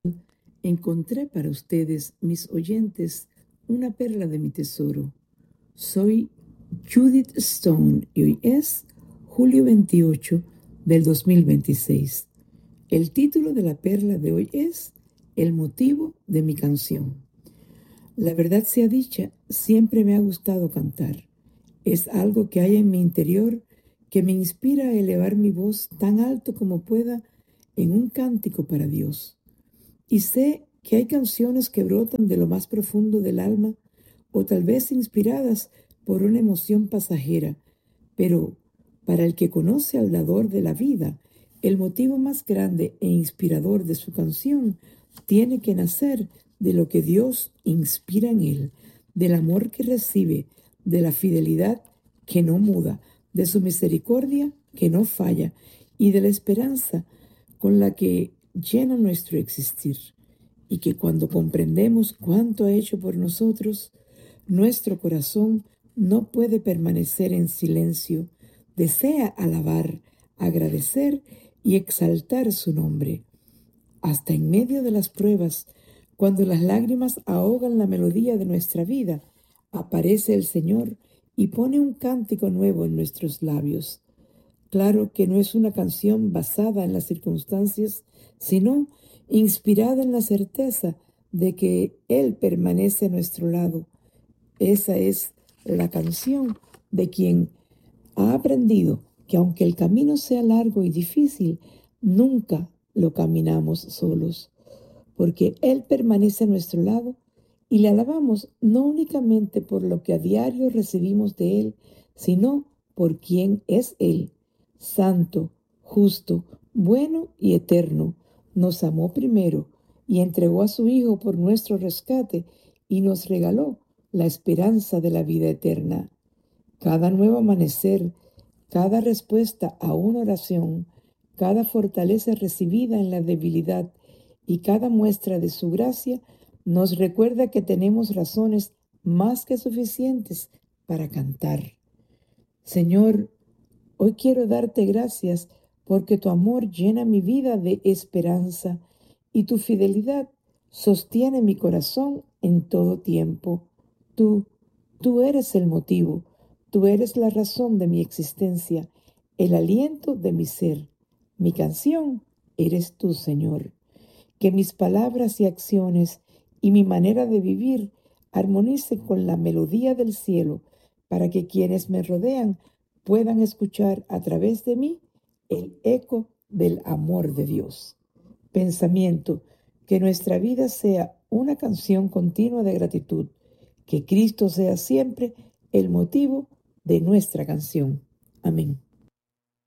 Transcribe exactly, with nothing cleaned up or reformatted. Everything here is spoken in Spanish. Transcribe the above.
encontré para ustedes, mis oyentes, una perla de mi tesoro. Soy Judith Stone y hoy es julio veintiocho del dos mil veintiséis. El título de la perla de hoy es El motivo de mi canción. La verdad sea dicha, siempre me ha gustado cantar. Es algo que hay en mi interior que me inspira a elevar mi voz tan alto como pueda en un cántico para Dios. Y sé que hay canciones que brotan de lo más profundo del alma o tal vez inspiradas por una emoción pasajera, pero para el que conoce al dador de la vida, el motivo más grande e inspirador de su canción tiene que nacer de lo que Dios inspira en él, del amor que recibe, de la fidelidad que no muda, de su misericordia que no falla y de la esperanza con la que llena nuestro existir. Y que cuando comprendemos cuánto ha hecho por nosotros, nuestro corazón no puede permanecer en silencio, desea alabar, agradecer y exaltar su nombre. Hasta en medio de las pruebas, cuando las lágrimas ahogan la melodía de nuestra vida, aparece el Señor y pone un cántico nuevo en nuestros labios. Claro que no es una canción basada en las circunstancias, sino inspirada en la certeza de que Él permanece a nuestro lado. Esa es la canción de quien ha aprendido que aunque el camino sea largo y difícil, nunca lo caminamos solos, porque Él permanece a nuestro lado y le alabamos no únicamente por lo que a diario recibimos de Él, sino por quien es Él, santo, justo, bueno y eterno. Nos amó primero y entregó a su Hijo por nuestro rescate y nos regaló la esperanza de la vida eterna. Cada nuevo amanecer, cada respuesta a una oración, cada fortaleza recibida en la debilidad y cada muestra de su gracia nos recuerda que tenemos razones más que suficientes para cantar. Señor, hoy quiero darte gracias porque tu amor llena mi vida de esperanza y tu fidelidad sostiene mi corazón en todo tiempo. Tú, tú eres el motivo, tú eres la razón de mi existencia, el aliento de mi ser. Mi canción eres tú, Señor. Que mis palabras y acciones y mi manera de vivir armonicen con la melodía del cielo para que quienes me rodean puedan escuchar a través de mí el eco del amor de Dios. Pensamiento: que nuestra vida sea una canción continua de gratitud, que Cristo sea siempre el motivo de nuestra canción. Amén.